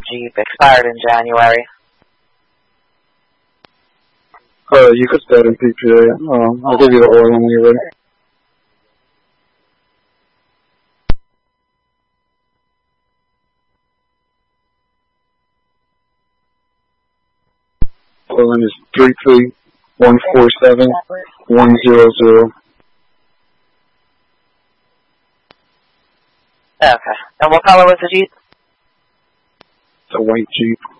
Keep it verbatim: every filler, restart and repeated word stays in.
Jeep, expired in January. Uh, you could start in P P A. Um, I'll give you the oil when you're ready. Oil is three three one four seven one zero zero. Okay. And what color was the Jeep? It's a white Jeep.